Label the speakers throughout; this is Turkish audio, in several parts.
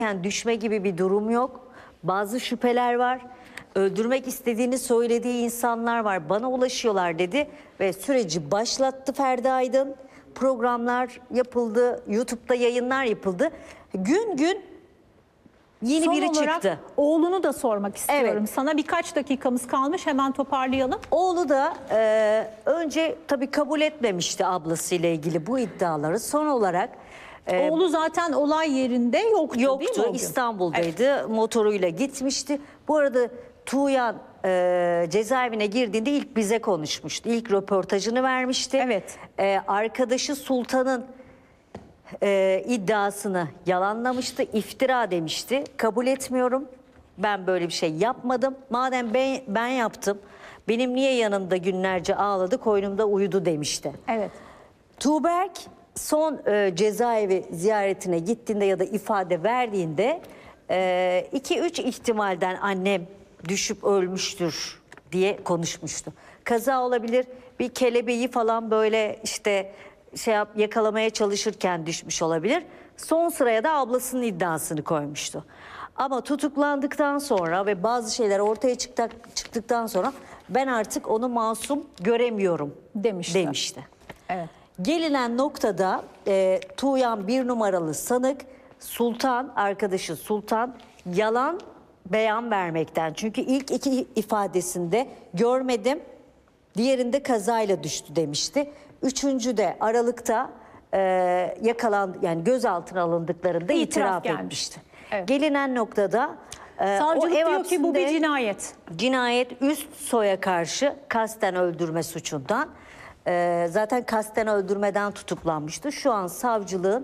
Speaker 1: Yani düşme gibi bir durum yok. Bazı şüpheler var. Öldürmek istediğini söylediği insanlar var. Bana ulaşıyorlar dedi ve süreci başlattı Ferdi Aydın. Programlar yapıldı, YouTube'da yayınlar yapıldı. Gün gün yeni
Speaker 2: Son
Speaker 1: biri
Speaker 2: olarak
Speaker 1: çıktı.
Speaker 2: oğlunu da sormak istiyorum.
Speaker 1: Evet.
Speaker 2: Sana birkaç dakikamız kalmış, hemen toparlayalım.
Speaker 1: Oğlu da önce tabii kabul etmemişti ablasıyla ilgili bu iddiaları. Son olarak
Speaker 2: Oğlu zaten olay yerinde yoktu değil mi
Speaker 1: yoktu.
Speaker 2: o gün?
Speaker 1: İstanbul'daydı.
Speaker 2: Evet.
Speaker 1: Motoruyla gitmişti. Bu arada Tuğyan cezaevine girdiğinde ilk bize konuşmuştu. İlk röportajını vermişti.
Speaker 2: Evet.
Speaker 1: Arkadaşı Sultan'ın iddiasını yalanlamıştı. İftira demişti. Kabul etmiyorum. Ben böyle bir şey yapmadım. Madem ben yaptım, benim niye yanımda günlerce ağladı, koynumda uyudu demişti.
Speaker 2: Evet.
Speaker 1: Tuğberk son cezaevi ziyaretine gittiğinde ya da ifade verdiğinde 2-3 ihtimalden annem düşüp ölmüştür diye konuşmuştu. Kaza olabilir, bir kelebeği falan böyle işte yakalamaya çalışırken düşmüş olabilir. Son sıraya da ablasının iddiasını koymuştu. Ama tutuklandıktan sonra ve bazı şeyler ortaya çıktıktan sonra ben artık onu masum göremiyorum demişti.
Speaker 2: Evet.
Speaker 1: Gelinen noktada Tuğyan bir numaralı sanık Sultan, arkadaşı Sultan yalan beyan vermekten. Çünkü ilk iki ifadesinde görmedim, diğerinde kazayla düştü demişti. Üçüncü de Aralık'ta yani gözaltına alındıklarında itiraf
Speaker 2: gelmiş.
Speaker 1: etmişti.
Speaker 2: Evet.
Speaker 1: Gelinen noktada
Speaker 2: Savcılık diyor ki bu bir cinayet.
Speaker 1: Cinayet üst soya karşı kasten öldürme suçundan. Zaten kasten öldürmeden tutuklanmıştı. Şu an savcılığın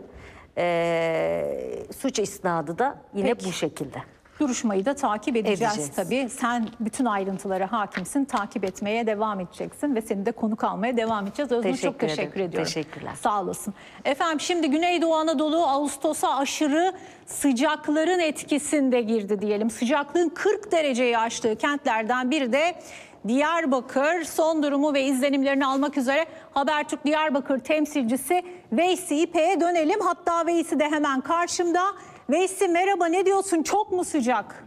Speaker 1: suç isnadı da yine
Speaker 2: Peki.
Speaker 1: bu şekilde.
Speaker 2: Duruşmayı da takip edeceğiz
Speaker 1: Edeceğiz.
Speaker 2: tabii. Sen bütün ayrıntılara hakimsin, takip etmeye devam edeceksin ve seni de konuk almaya devam edeceğiz. Özgür, çok teşekkür ediyorum.
Speaker 1: Teşekkürler.
Speaker 2: Sağ olasın. Efendim şimdi Güneydoğu Anadolu Ağustos'a aşırı sıcakların etkisinde girdi diyelim. Sıcaklığın 40 dereceyi aştığı kentlerden biri de Diyarbakır. Son durumu ve izlenimlerini almak üzere Habertürk Diyarbakır temsilcisi Veysi İpek'e dönelim. Hatta Veysi de hemen karşımda. Veysi merhaba, ne diyorsun, çok mu sıcak?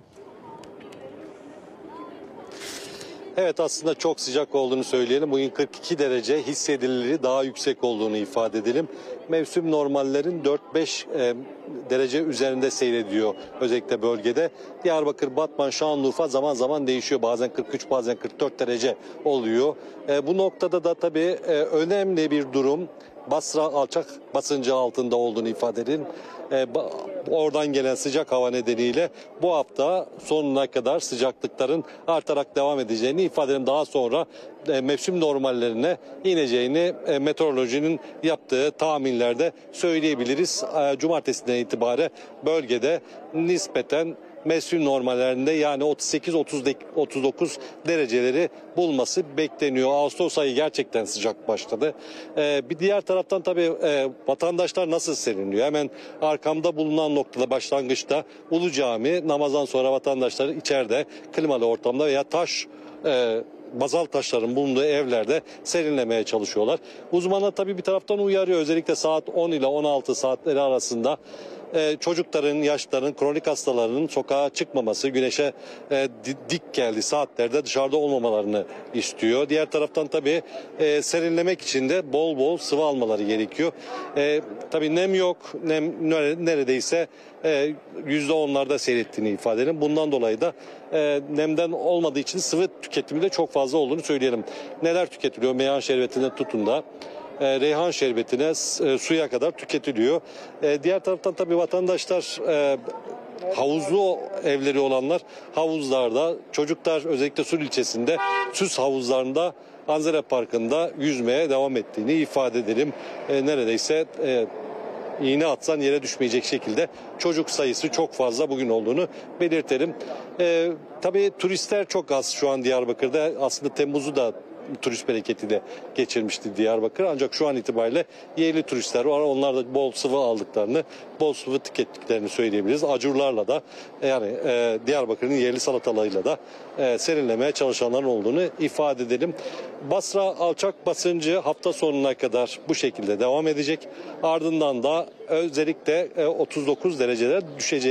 Speaker 3: Evet, aslında çok sıcak olduğunu söyleyelim. Bugün 42 derece, hissediliri daha yüksek olduğunu ifade edelim. Mevsim normallerin 4-5 derece üzerinde seyrediyor özellikle bölgede. Diyarbakır, Batman, Şanlıurfa zaman zaman değişiyor. Bazen 43, bazen 44 derece oluyor. Bu noktada da tabii önemli bir durum. Basra alçak basıncı altında olduğunu ifade edelim. Oradan gelen sıcak hava nedeniyle bu hafta sonuna kadar sıcaklıkların artarak devam edeceğini ifade edelim. Daha sonra mevsim normallerine ineceğini meteorolojinin yaptığı tahminlerde söyleyebiliriz. Cumartesinden itibaren bölgede nispeten mevsim normallerinde yani 38-39 dereceleri bulması bekleniyor. Ağustos ayı gerçekten sıcak başladı. Bir diğer taraftan tabii vatandaşlar nasıl seriniyor? Hemen arkamda bulunan noktada başlangıçta Ulu Cami, namazdan sonra vatandaşlar içeride klimalı ortamda veya bazalt taşların bulunduğu evlerde serinlemeye çalışıyorlar. Uzmanlar tabii bir taraftan uyarıyor. Özellikle saat 10 ile 16 saatleri arasında çocukların, yaşlıların, kronik hastalarının sokağa çıkmaması, güneşe dik geldiği saatlerde dışarıda olmamalarını istiyor. Diğer taraftan tabii serinlemek için de bol bol sıvı almaları gerekiyor. Tabii nem yok, nem neredeyse %10'larda seyrettiğini ifade edelim. Bundan dolayı da nemden olmadığı için sıvı tüketimi de çok fazla olduğunu söyleyelim. Neler tüketiliyor? Meyhan şerbetinden tutun da reyhan şerbetine, suya kadar tüketiliyor. Diğer taraftan tabii vatandaşlar havuzlu evleri olanlar havuzlarda, çocuklar özellikle Sur ilçesinde süs havuzlarında, Anzere Parkı'nda yüzmeye devam ettiğini ifade edelim. Neredeyse iğne atsan yere düşmeyecek şekilde çocuk sayısı çok fazla bugün olduğunu belirtelim. Tabii turistler çok az şu an Diyarbakır'da. Aslında Temmuz'u da turist bereketi de geçirmişti Diyarbakır. Ancak şu an itibariyle yerli turistler var. Onlar da bol sıvı aldıklarını, bol sıvı tükettiklerini söyleyebiliriz. Acurlarla da yani Diyarbakır'ın yerli salatalarıyla da serinlemeye çalışanların olduğunu ifade edelim. Basra alçak basıncı hafta sonuna kadar bu şekilde devam edecek. Ardından da özellikle 39 derecelere düşecek.